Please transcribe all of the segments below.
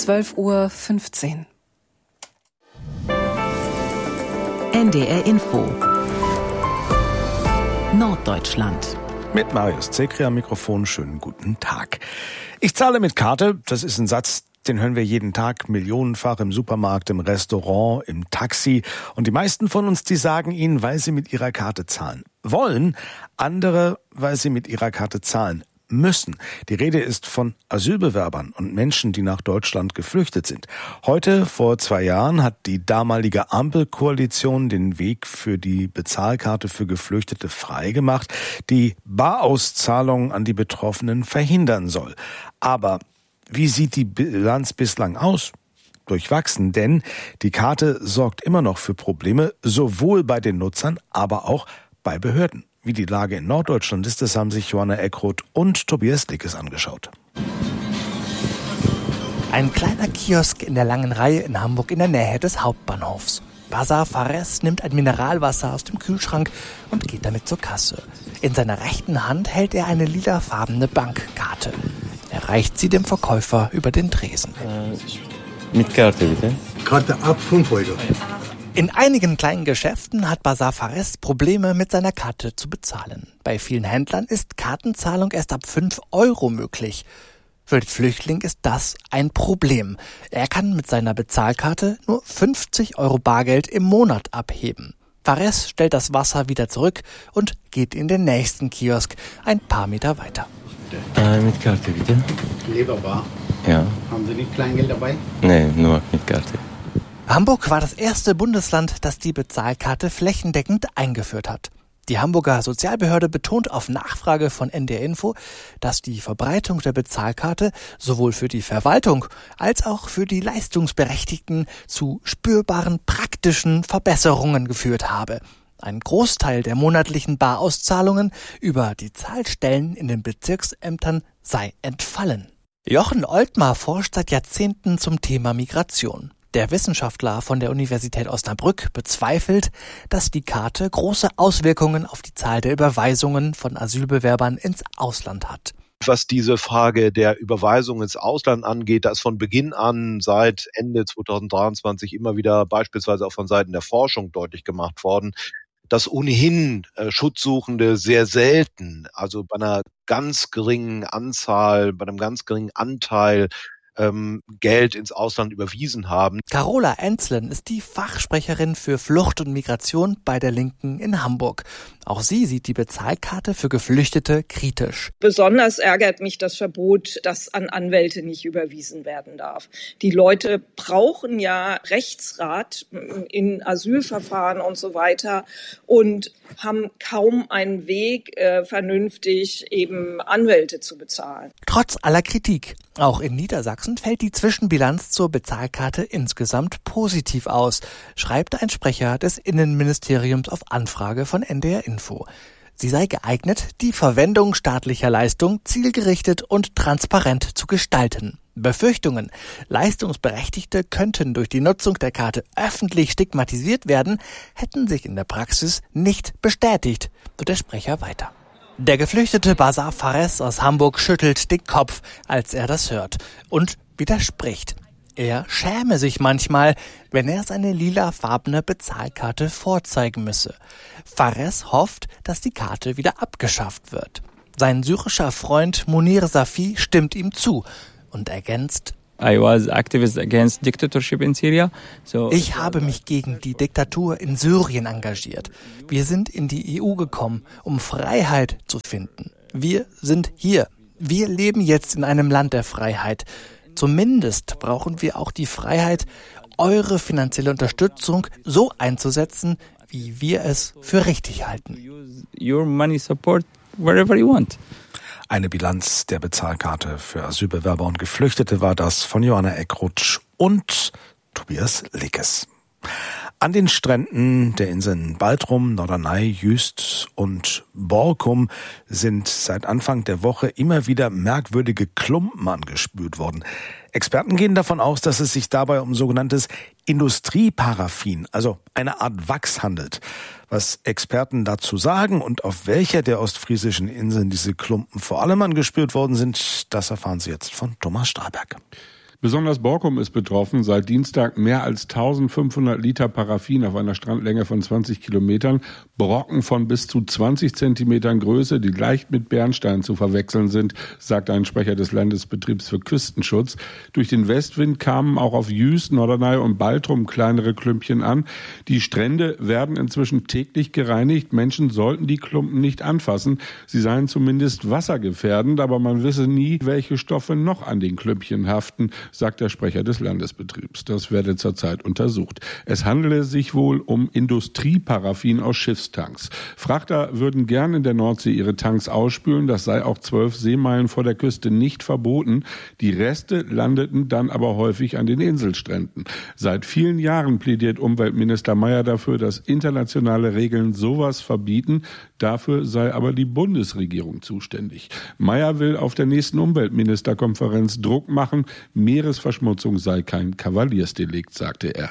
12:15 Uhr. NDR Info Norddeutschland. Mit Marius Zekri am Mikrofon, schönen guten Tag. Ich zahle mit Karte, das ist ein Satz, den hören wir jeden Tag millionenfach im Supermarkt, im Restaurant, im Taxi. Und die meisten von uns, die sagen ihn, weil sie mit ihrer Karte zahlen wollen. Andere, weil sie mit ihrer Karte zahlen müssen. Die Rede ist von Asylbewerbern und Menschen, die nach Deutschland geflüchtet sind. Heute, vor 2 Jahren, hat die damalige Ampelkoalition den Weg für die Bezahlkarte für Geflüchtete freigemacht, die Barauszahlungen an die Betroffenen verhindern soll. Aber wie sieht die Bilanz bislang aus? Durchwachsen, denn die Karte sorgt immer noch für Probleme, sowohl bei den Nutzern, aber auch bei Behörden. Wie die Lage in Norddeutschland ist, das haben sich Johanna Eckroth und Tobias Lickes angeschaut. Ein kleiner Kiosk in der langen Reihe in Hamburg in der Nähe des Hauptbahnhofs. Bazar Fares nimmt ein Mineralwasser aus dem Kühlschrank und geht damit zur Kasse. In seiner rechten Hand hält er eine lilafarbene Bankkarte. Er reicht sie dem Verkäufer über den Tresen. Mit Karte bitte. Karte ab 5 Euro. In einigen kleinen Geschäften hat Bazar Fares Probleme mit seiner Karte zu bezahlen. Bei vielen Händlern ist Kartenzahlung erst ab 5 Euro möglich. Für den Flüchtling ist das ein Problem. Er kann mit seiner Bezahlkarte nur 50 Euro Bargeld im Monat abheben. Fares stellt das Wasser wieder zurück und geht in den nächsten Kiosk ein paar Meter weiter. Mit Karte bitte. Lieber bar. Ja. Haben Sie nicht Kleingeld dabei? Nee, nur mit Karte. Hamburg war das erste Bundesland, das die Bezahlkarte flächendeckend eingeführt hat. Die Hamburger Sozialbehörde betont auf Nachfrage von NDR Info, dass die Verbreitung der Bezahlkarte sowohl für die Verwaltung als auch für die Leistungsberechtigten zu spürbaren praktischen Verbesserungen geführt habe. Ein Großteil der monatlichen Barauszahlungen über die Zahlstellen in den Bezirksämtern sei entfallen. Jochen Oltmar forscht seit Jahrzehnten zum Thema Migration. Der Wissenschaftler von der Universität Osnabrück bezweifelt, dass die Karte große Auswirkungen auf die Zahl der Überweisungen von Asylbewerbern ins Ausland hat. Was diese Frage der Überweisung ins Ausland angeht, da ist von Beginn an seit Ende 2023 immer wieder beispielsweise auch von Seiten der Forschung deutlich gemacht worden, dass ohnehin Schutzsuchende sehr selten, also bei einer ganz geringen Anzahl, bei einem ganz geringen Anteil Geld ins Ausland überwiesen haben. Carola Enzlen ist die Fachsprecherin für Flucht und Migration bei der Linken in Hamburg. Auch sie sieht die Bezahlkarte für Geflüchtete kritisch. Besonders ärgert mich das Verbot, dass an Anwälte nicht überwiesen werden darf. Die Leute brauchen ja Rechtsrat in Asylverfahren und so weiter und haben kaum einen Weg, vernünftig eben Anwälte zu bezahlen. Trotz aller Kritik, auch in Niedersachsen fällt die Zwischenbilanz zur Bezahlkarte insgesamt positiv aus, schreibt ein Sprecher des Innenministeriums auf Anfrage von NDR Info. Sie sei geeignet, die Verwendung staatlicher Leistung zielgerichtet und transparent zu gestalten. Befürchtungen, Leistungsberechtigte könnten durch die Nutzung der Karte öffentlich stigmatisiert werden, hätten sich in der Praxis nicht bestätigt, so der Sprecher weiter. Der geflüchtete Bazar Fares aus Hamburg schüttelt den Kopf, als er das hört, und widerspricht. Er schäme sich manchmal, wenn er seine lilafarbene Bezahlkarte vorzeigen müsse. Fares hofft, dass die Karte wieder abgeschafft wird. Sein syrischer Freund Munir Safi stimmt ihm zu und ergänzt: I was activist against dictatorship in Syria. Ich habe mich gegen die Diktatur in Syrien engagiert. Wir sind in die EU gekommen, um Freiheit zu finden. Wir sind hier. Wir leben jetzt in einem Land der Freiheit. Zumindest brauchen wir auch die Freiheit, eure finanzielle Unterstützung so einzusetzen, wie wir es für richtig halten. Your money support wherever you want. Eine Bilanz der Bezahlkarte für Asylbewerber und Geflüchtete war das von Johanna Eckroth und Tobias Lickes. An den Stränden der Inseln Baltrum, Norderney, Jüst und Borkum sind seit Anfang der Woche immer wieder merkwürdige Klumpen angespült worden. Experten gehen davon aus, dass es sich dabei um sogenanntes Industrieparaffin, also eine Art Wachs handelt. Was Experten dazu sagen und auf welcher der ostfriesischen Inseln diese Klumpen vor allem angespült worden sind, das erfahren Sie jetzt von Thomas Stahlberg. Besonders Borkum ist betroffen. Seit Dienstag mehr als 1500 Liter Paraffin auf einer Strandlänge von 20 Kilometern. Brocken von bis zu 20 Zentimetern Größe, die leicht mit Bernstein zu verwechseln sind, sagt ein Sprecher des Landesbetriebs für Küstenschutz. Durch den Westwind kamen auch auf Jüst, Norderney und Baltrum kleinere Klümpchen an. Die Strände werden inzwischen täglich gereinigt. Menschen sollten die Klumpen nicht anfassen. Sie seien zumindest wassergefährdend, aber man wisse nie, welche Stoffe noch an den Klümpchen haften, sagt der Sprecher des Landesbetriebs. Das werde zurzeit untersucht. Es handele sich wohl um Industrieparaffin aus Schiffstanks. Frachter würden gern in der Nordsee ihre Tanks ausspülen. Das sei auch 12 Seemeilen vor der Küste nicht verboten. Die Reste landeten dann aber häufig an den Inselstränden. Seit vielen Jahren plädiert Umweltminister Mayer dafür, dass internationale Regeln sowas verbieten. Dafür sei aber die Bundesregierung zuständig. Mayer will auf der nächsten Umweltministerkonferenz Druck machen. Meeresverschmutzung sei kein Kavaliersdelikt, sagte er.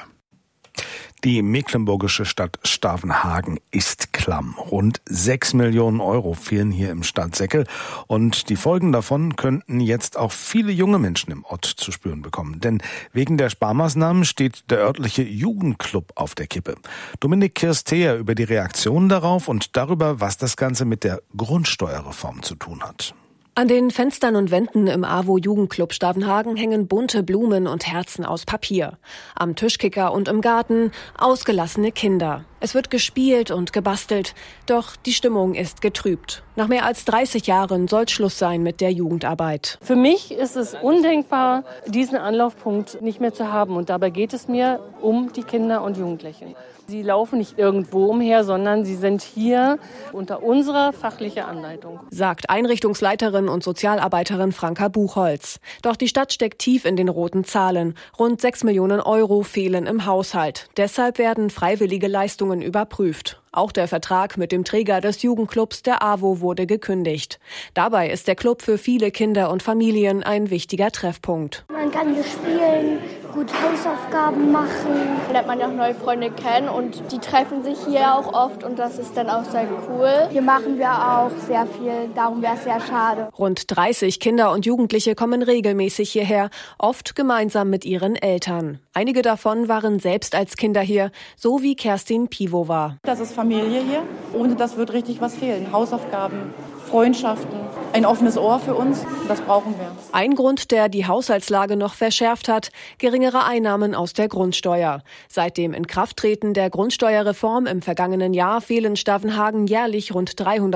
Die mecklenburgische Stadt Stavenhagen ist klamm. Rund 6 Millionen Euro fehlen hier im Stadtsäckel. Und die Folgen davon könnten jetzt auch viele junge Menschen im Ort zu spüren bekommen. Denn wegen der Sparmaßnahmen steht der örtliche Jugendclub auf der Kippe. Dominik Kirstea über die Reaktion darauf und darüber, was das Ganze mit der Grundsteuerreform zu tun hat. An den Fenstern und Wänden im AWO-Jugendclub Stavenhagen hängen bunte Blumen und Herzen aus Papier. Am Tischkicker und im Garten ausgelassene Kinder. Es wird gespielt und gebastelt, doch die Stimmung ist getrübt. Nach mehr als 30 Jahren soll Schluss sein mit der Jugendarbeit. Für mich ist es undenkbar, diesen Anlaufpunkt nicht mehr zu haben. Und dabei geht es mir um die Kinder und Jugendlichen. Sie laufen nicht irgendwo umher, sondern sie sind hier unter unserer fachlichen Anleitung, sagt Einrichtungsleiterin und Sozialarbeiterin Franka Buchholz. Doch die Stadt steckt tief in den roten Zahlen. Rund 6 Millionen Euro fehlen im Haushalt. Deshalb werden freiwillige Leistungen überprüft. Auch der Vertrag mit dem Träger des Jugendclubs, der AWO, wurde gekündigt. Dabei ist der Club für viele Kinder und Familien ein wichtiger Treffpunkt. Man kann hier spielen, gut Hausaufgaben machen. Da lernt man ja auch neue Freunde kennen und die treffen sich hier auch oft und das ist dann auch sehr cool. Hier machen wir auch sehr viel, darum wäre es sehr schade. Rund 30 Kinder und Jugendliche kommen regelmäßig hierher, oft gemeinsam mit ihren Eltern. Einige davon waren selbst als Kinder hier, so wie Kerstin Pivovar. Das ist Familie hier. Ohne das wird richtig was fehlen. Hausaufgaben, Freundschaften, ein offenes Ohr für uns. Das brauchen wir. Ein Grund, der die Haushaltslage noch verschärft hat, geringere Einnahmen aus der Grundsteuer. Seit dem Inkrafttreten der Grundsteuerreform im vergangenen Jahr fehlen Stavenhagen jährlich rund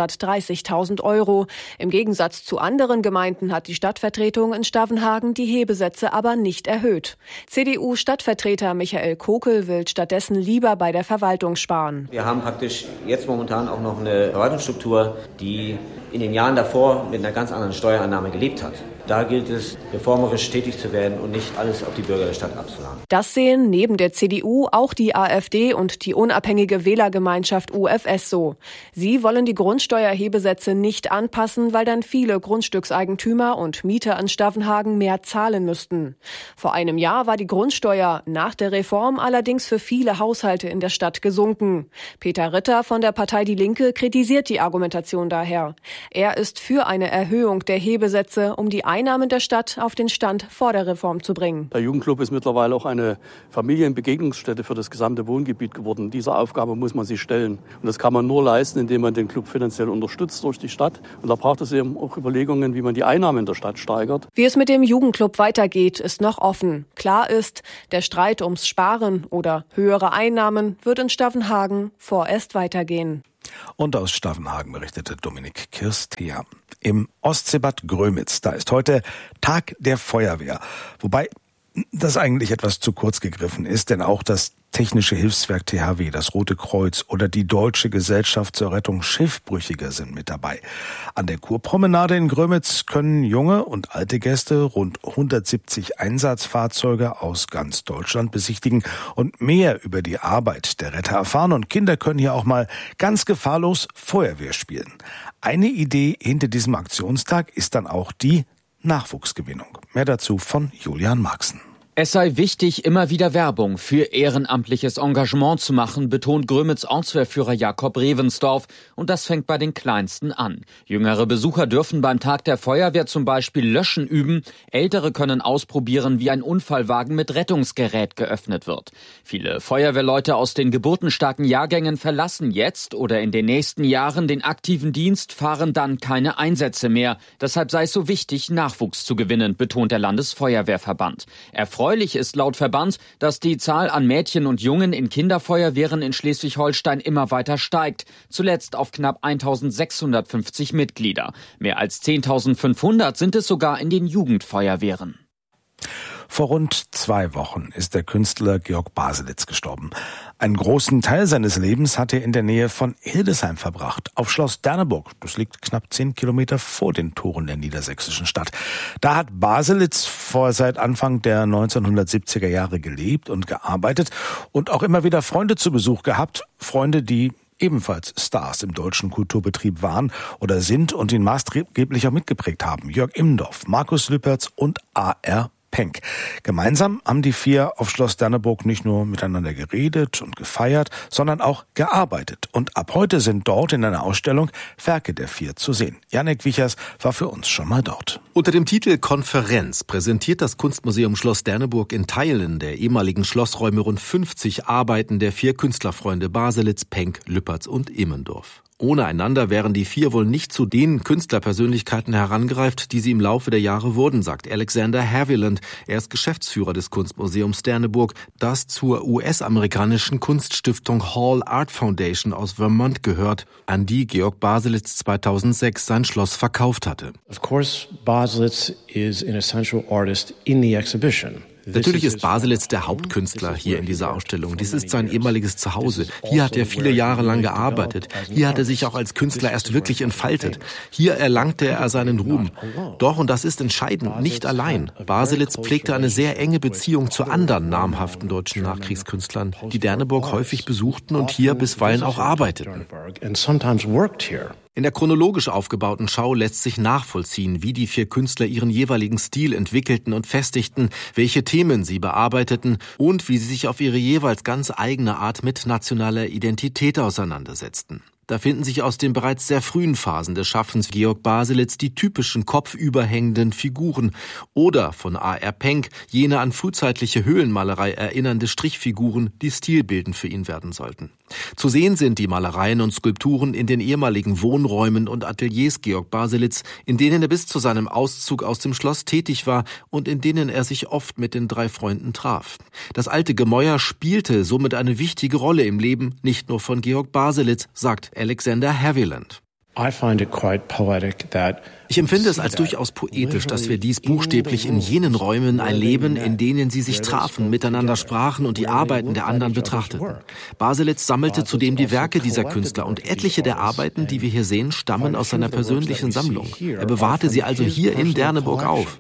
330.000 Euro. Im Gegensatz zu anderen Gemeinden hat die Stadtvertretung in Stavenhagen die Hebesätze aber nicht erhöht. CDU-Stadtvertreter Michael Kokel will stattdessen lieber bei der Verwaltung sparen. Wir haben praktisch jetzt momentan auch noch eine Verwaltungsstruktur, die in den Jahren davor mit einer ganz anderen Steuerannahme gelebt hat. Da gilt es, reformerisch tätig zu werden und nicht alles auf die Bürger der Stadt abzuladen. Das sehen neben der CDU auch die AfD und die unabhängige Wählergemeinschaft UFS so. Sie wollen die Grundsteuerhebesätze nicht anpassen, weil dann viele Grundstückseigentümer und Mieter in Stavenhagen mehr zahlen müssten. Vor einem Jahr war die Grundsteuer nach der Reform allerdings für viele Haushalte in der Stadt gesunken. Peter Ritter von der Partei Die Linke kritisiert die Argumentation daher. Er ist für eine Erhöhung der Hebesätze, um die Einnahmen der Stadt auf den Stand vor der Reform zu bringen. Der Jugendclub ist mittlerweile auch eine Familienbegegnungsstätte für das gesamte Wohngebiet geworden. Dieser Aufgabe muss man sich stellen. Und das kann man nur leisten, indem man den Club finanziell unterstützt durch die Stadt. Und da braucht es eben auch Überlegungen, wie man die Einnahmen der Stadt steigert. Wie es mit dem Jugendclub weitergeht, ist noch offen. Klar ist, der Streit ums Sparen oder höhere Einnahmen wird in Stavenhagen vorerst weitergehen. Und aus Stavenhagen berichtete Dominik Kirstea. Im Ostseebad Grömitz, da ist heute Tag der Feuerwehr. Wobei das eigentlich etwas zu kurz gegriffen ist, denn auch das Technische Hilfswerk THW, das Rote Kreuz oder die Deutsche Gesellschaft zur Rettung Schiffbrüchiger sind mit dabei. An der Kurpromenade in Grömitz können junge und alte Gäste rund 170 Einsatzfahrzeuge aus ganz Deutschland besichtigen und mehr über die Arbeit der Retter erfahren. Und Kinder können hier auch mal ganz gefahrlos Feuerwehr spielen. Eine Idee hinter diesem Aktionstag ist dann auch die Nachwuchsgewinnung. Mehr dazu von Julian Marxen. Es sei wichtig, immer wieder Werbung für ehrenamtliches Engagement zu machen, betont Grömitz Ortswehrführer Jakob Revensdorf. Und das fängt bei den Kleinsten an. Jüngere Besucher dürfen beim Tag der Feuerwehr zum Beispiel Löschen üben. Ältere können ausprobieren, wie ein Unfallwagen mit Rettungsgerät geöffnet wird. Viele Feuerwehrleute aus den geburtenstarken Jahrgängen verlassen jetzt oder in den nächsten Jahren den aktiven Dienst, fahren dann keine Einsätze mehr. Deshalb sei es so wichtig, Nachwuchs zu gewinnen, betont der Landesfeuerwehrverband. Erfreulich ist laut Verband, dass die Zahl an Mädchen und Jungen in Kinderfeuerwehren in Schleswig-Holstein immer weiter steigt. Zuletzt auf knapp 1.650 Mitglieder. Mehr als 10.500 sind es sogar in den Jugendfeuerwehren. Vor rund 2 Wochen ist der Künstler Georg Baselitz gestorben. Einen großen Teil seines Lebens hat er in der Nähe von Hildesheim verbracht, auf Schloss Derneburg. Das liegt knapp 10 Kilometer vor den Toren der niedersächsischen Stadt. Da hat Baselitz seit Anfang der 1970er Jahre gelebt und gearbeitet und auch immer wieder Freunde zu Besuch gehabt. Freunde, die ebenfalls Stars im deutschen Kulturbetrieb waren oder sind und ihn maßgeblich auch mitgeprägt haben. Jörg Immendorf, Markus Lüpertz und A.R. Penck. Gemeinsam haben die 4 auf Schloss Derneburg nicht nur miteinander geredet und gefeiert, sondern auch gearbeitet. Und ab heute sind dort in einer Ausstellung Werke der 4 zu sehen. Janek Wichers war für uns schon mal dort. Unter dem Titel Konferenz präsentiert das Kunstmuseum Schloss Derneburg in Teilen der ehemaligen Schlossräume rund 50 Arbeiten der 4 Künstlerfreunde Baselitz, Penck, Lüpertz und Immendorf. Ohne einander wären die 4 wohl nicht zu den Künstlerpersönlichkeiten herangereift, die sie im Laufe der Jahre wurden, sagt Alexander Haviland. Er ist Geschäftsführer des Kunstmuseums Derneburg, das zur US-amerikanischen Kunststiftung Hall Art Foundation aus Vermont gehört, an die Georg Baselitz 2006 sein Schloss verkauft hatte. Of course, Baselitz is an essential artist in the exhibition. Natürlich ist Baselitz der Hauptkünstler hier in dieser Ausstellung. Dies ist sein ehemaliges Zuhause. Hier hat er viele Jahre lang gearbeitet. Hier hat er sich auch als Künstler erst wirklich entfaltet. Hier erlangte er seinen Ruhm. Doch, und das ist entscheidend, nicht allein. Baselitz pflegte eine sehr enge Beziehung zu anderen namhaften deutschen Nachkriegskünstlern, die Derneburg häufig besuchten und hier bisweilen auch arbeiteten. In der chronologisch aufgebauten Schau lässt sich nachvollziehen, wie die 4 Künstler ihren jeweiligen Stil entwickelten und festigten, welche Themen sie bearbeiteten und wie sie sich auf ihre jeweils ganz eigene Art mit nationaler Identität auseinandersetzten. Da finden sich aus den bereits sehr frühen Phasen des Schaffens Georg Baselitz die typischen kopfüberhängenden Figuren oder von A.R. Penck jene an frühzeitliche Höhlenmalerei erinnernde Strichfiguren, die stilbildend für ihn werden sollten. Zu sehen sind die Malereien und Skulpturen in den ehemaligen Wohnräumen und Ateliers Georg Baselitz, in denen er bis zu seinem Auszug aus dem Schloss tätig war und in denen er sich oft mit den 3 Freunden traf. Das alte Gemäuer spielte somit eine wichtige Rolle im Leben, nicht nur von Georg Baselitz, sagt Alexander Haviland. Ich empfinde es als durchaus poetisch, dass wir dies buchstäblich in jenen Räumen erleben, in denen sie sich trafen, miteinander sprachen und die Arbeiten der anderen betrachteten. Baselitz sammelte zudem die Werke dieser Künstler und etliche der Arbeiten, die wir hier sehen, stammen aus seiner persönlichen Sammlung. Er bewahrte sie also hier in Derneburg auf.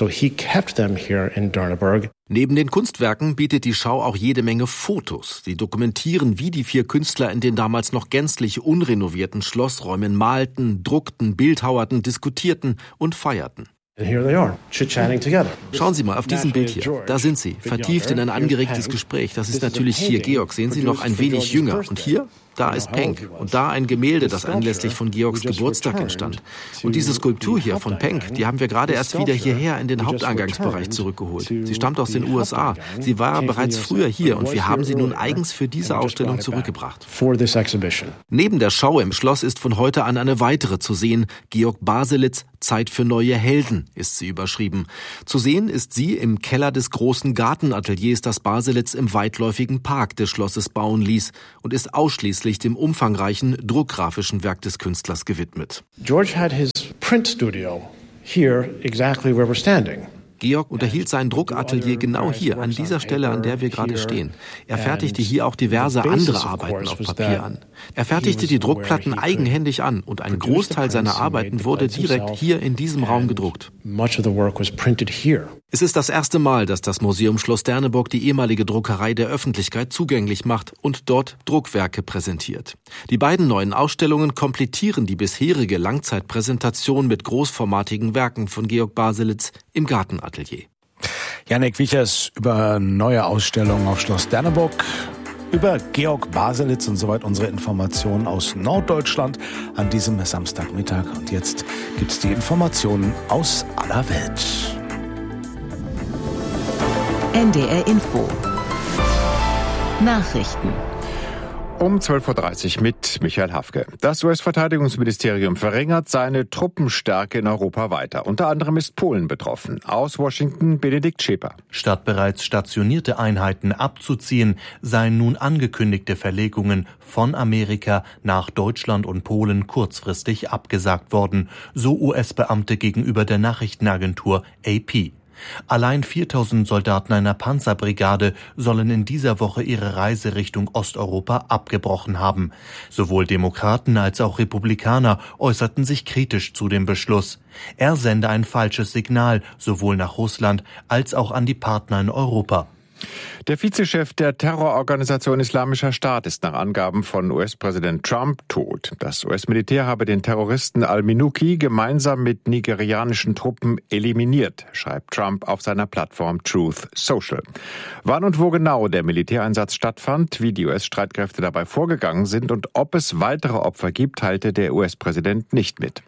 Neben den Kunstwerken bietet die Schau auch jede Menge Fotos. Sie dokumentieren, wie die 4 Künstler in den damals noch gänzlich unrenovierten Schlossräumen malten, druckten, bildhauerten, diskutierten und feierten. Schauen Sie mal auf diesem Bild hier. Da sind sie, vertieft in ein angeregtes Gespräch. Das ist natürlich hier Georg. Sehen Sie noch ein wenig jünger. Und hier? Da ist Penck. Und da ein Gemälde, das anlässlich von Georgs Geburtstag entstand. Und diese Skulptur hier von Penck, die haben wir gerade erst wieder hierher in den Haupteingangsbereich zurückgeholt. Sie stammt aus den USA. Sie war bereits früher hier und wir haben sie nun eigens für diese Ausstellung zurückgebracht. Neben der Schau im Schloss ist von heute an eine weitere zu sehen. Georg Baselitz, Zeit für neue Helden, ist sie überschrieben. Zu sehen ist sie im Keller des großen Gartenateliers, das Baselitz im weitläufigen Park des Schlosses bauen ließ und ist ausschließlich dem umfangreichen druckgrafischen Werk des Künstlers gewidmet. George had his print studio here exactly where we're standing. Georg unterhielt sein Druckatelier genau hier, an dieser Stelle, an der wir gerade stehen. Er fertigte hier auch diverse andere Arbeiten auf Papier an. Er fertigte die Druckplatten eigenhändig an und ein Großteil seiner Arbeiten wurde direkt hier in diesem Raum gedruckt. Es ist das erste Mal, dass das Museum Schloss Derneburg die ehemalige Druckerei der Öffentlichkeit zugänglich macht und dort Druckwerke präsentiert. Die beiden neuen Ausstellungen komplettieren die bisherige Langzeitpräsentation mit großformatigen Werken von Georg Baselitz im Gartenatelier. Jannik Wiechers über neue Ausstellungen auf Schloss Derneburg, über Georg Baselitz und soweit unsere Informationen aus Norddeutschland an diesem Samstagmittag. Und jetzt gibt's die Informationen aus aller Welt. NDR Info. Nachrichten. Um 12.30 Uhr mit Michael Hafke. Das US-Verteidigungsministerium verringert seine Truppenstärke in Europa weiter. Unter anderem ist Polen betroffen. Aus Washington Benedikt Schäper. Statt bereits stationierte Einheiten abzuziehen, seien nun angekündigte Verlegungen von Amerika nach Deutschland und Polen kurzfristig abgesagt worden, so US-Beamte gegenüber der Nachrichtenagentur AP. Allein 4.000 Soldaten einer Panzerbrigade sollen in dieser Woche ihre Reise Richtung Osteuropa abgebrochen haben. Sowohl Demokraten als auch Republikaner äußerten sich kritisch zu dem Beschluss. Er sende ein falsches Signal, sowohl nach Russland als auch an die Partner in Europa. Der Vizechef der Terrororganisation Islamischer Staat ist nach Angaben von US-Präsident Trump tot. Das US-Militär habe den Terroristen al-Minuki gemeinsam mit nigerianischen Truppen eliminiert, schreibt Trump auf seiner Plattform Truth Social. Wann und wo genau der Militäreinsatz stattfand, wie die US-Streitkräfte dabei vorgegangen sind und ob es weitere Opfer gibt, teilte der US-Präsident nicht mit.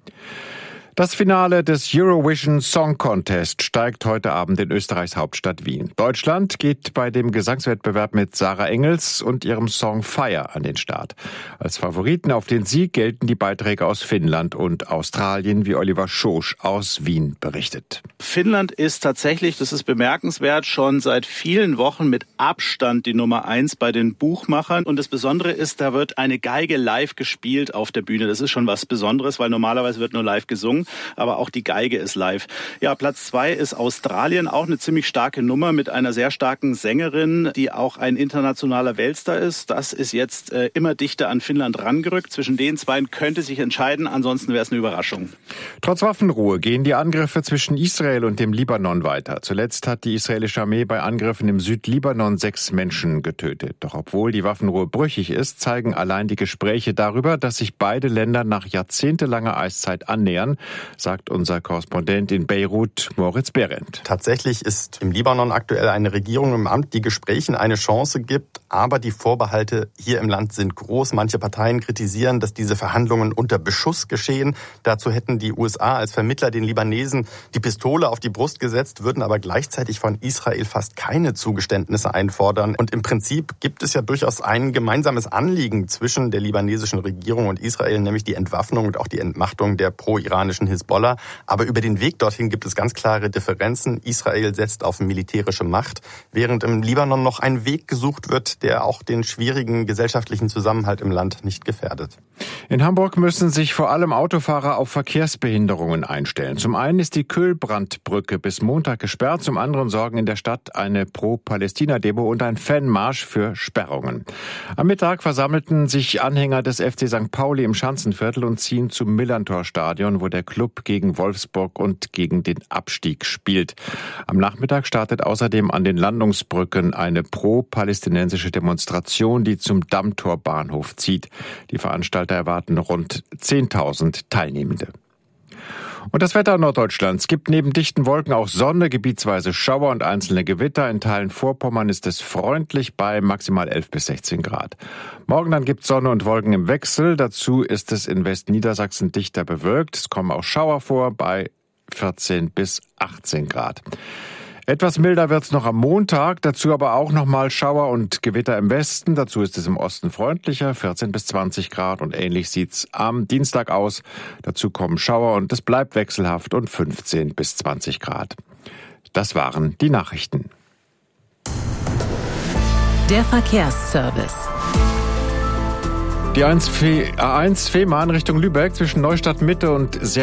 Das Finale des Eurovision Song Contest steigt heute Abend in Österreichs Hauptstadt Wien. Deutschland geht bei dem Gesangswettbewerb mit Sarah Engels und ihrem Song Fire an den Start. Als Favoriten auf den Sieg gelten die Beiträge aus Finnland und Australien, wie Oliver Schosch aus Wien berichtet. Finnland ist tatsächlich, das ist bemerkenswert, schon seit vielen Wochen mit Abstand die Nummer 1 bei den Buchmachern. Und das Besondere ist, da wird eine Geige live gespielt auf der Bühne. Das ist schon was Besonderes, weil normalerweise wird nur live gesungen. Aber auch die Geige ist live. Ja, Platz 2 ist Australien, auch eine ziemlich starke Nummer mit einer sehr starken Sängerin, die auch ein internationaler Weltstar ist. Das ist jetzt immer dichter an Finnland rangerückt. Zwischen den zwei könnte sich entscheiden, ansonsten wäre es eine Überraschung. Trotz Waffenruhe gehen die Angriffe zwischen Israel und dem Libanon weiter. Zuletzt hat die israelische Armee bei Angriffen im Südlibanon 6 Menschen getötet. Doch obwohl die Waffenruhe brüchig ist, zeigen allein die Gespräche darüber, dass sich beide Länder nach jahrzehntelanger Eiszeit annähern, sagt unser Korrespondent in Beirut, Moritz Behrendt. Tatsächlich ist im Libanon aktuell eine Regierung im Amt, die Gesprächen eine Chance gibt, aber die Vorbehalte hier im Land sind groß. Manche Parteien kritisieren, dass diese Verhandlungen unter Beschuss geschehen. Dazu hätten die USA als Vermittler den Libanesen die Pistole auf die Brust gesetzt, würden aber gleichzeitig von Israel fast keine Zugeständnisse einfordern. Und im Prinzip gibt es ja durchaus ein gemeinsames Anliegen zwischen der libanesischen Regierung und Israel, nämlich die Entwaffnung und auch die Entmachtung der pro-iranischen Hisbollah. Aber über den Weg dorthin gibt es ganz klare Differenzen. Israel setzt auf militärische Macht, während im Libanon noch ein Weg gesucht wird, der auch den schwierigen gesellschaftlichen Zusammenhalt im Land nicht gefährdet. In Hamburg müssen sich vor allem Autofahrer auf Verkehrsbehinderungen einstellen. Zum einen ist die Köhlbrandbrücke bis Montag gesperrt, zum anderen sorgen in der Stadt eine Pro-Palästina-Demo und ein Fanmarsch für Sperrungen. Am Mittag versammelten sich Anhänger des FC St. Pauli im Schanzenviertel und ziehen zum Millerntor-Stadion, wo der Club gegen Wolfsburg und gegen den Abstieg spielt. Am Nachmittag startet außerdem an den Landungsbrücken eine pro-palästinensische Demonstration, die zum Dammtor-Bahnhof zieht. Die Veranstalter erwarten rund 10.000 Teilnehmende. Und das Wetter Norddeutschlands gibt neben dichten Wolken auch Sonne, gebietsweise Schauer und einzelne Gewitter. In Teilen Vorpommern ist es freundlich bei maximal 11 bis 16 Grad. Morgen dann gibt es Sonne und Wolken im Wechsel. Dazu ist es in Westniedersachsen dichter bewölkt. Es kommen auch Schauer vor bei 14 bis 18 Grad. Etwas milder wird's noch am Montag, dazu aber auch nochmal Schauer und Gewitter im Westen. Dazu ist es im Osten freundlicher, 14 bis 20 Grad und ähnlich sieht's am Dienstag aus. Dazu kommen Schauer und es bleibt wechselhaft und 15 bis 20 Grad. Das waren die Nachrichten. Der Verkehrsservice. Die A1 Fehmarn Richtung Lübeck zwischen Neustadt Mitte und